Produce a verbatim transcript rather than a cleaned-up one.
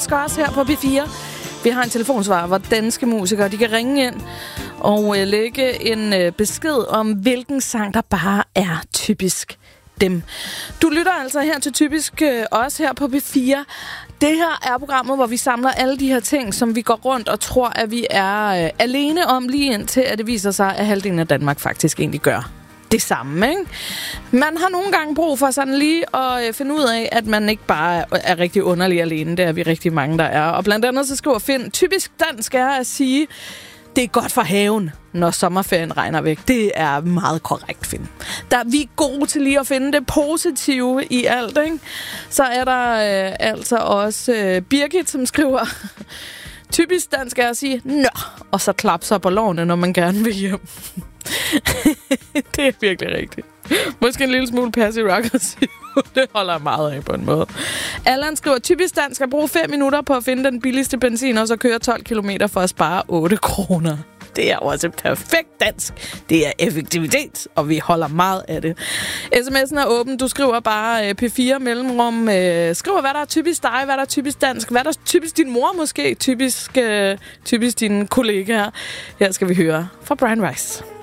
typisk også her på B fire. Vi har en telefonsvarer, hvor danske musikere de kan ringe ind og øh, lægge en øh, besked om, hvilken sang, der bare er typisk dem. Du lytter altså her til Typisk øh, også her på B fire. Det her er programmet, hvor vi samler alle de her ting, som vi går rundt og tror, at vi er øh, alene om, lige indtil at det viser sig, at halvdelen af Danmark faktisk egentlig gør det samme, ikke? Man har nogle gange brug for sådan lige at finde ud af, at man ikke bare er rigtig underlig alene. Det er vi rigtig mange, der er. Og blandt andet så skriver Finn, typisk dansk er at sige, det er godt for haven, når sommerferien regner væk. Det er meget korrekt, Finn. Der, vi er gode til lige at finde det positive i alt, ikke? Så er der øh, altså også øh, Birgit, som skriver, typisk dansk er at sige, nå, og så klapse sig på lårene, når man gerne vil hjem. Det er virkelig rigtigt. Måske en lille smule passive-aggressiv. Det holder jeg meget af på en måde. Allan skriver, typisk dansk at bruge fem minutter på at finde den billigste benzin, og så køre tolv kilometer for at spare otte kroner. Det er også perfekt dansk. Det er effektivitet, og vi holder meget af det. sms'en er åben. Du skriver bare P fire mellemrum. Skriver, hvad der er typisk dig, hvad der er typisk dansk, hvad der er typisk din mor måske, typisk, typisk dine kollegaer. Her skal vi høre fra Brian Rice.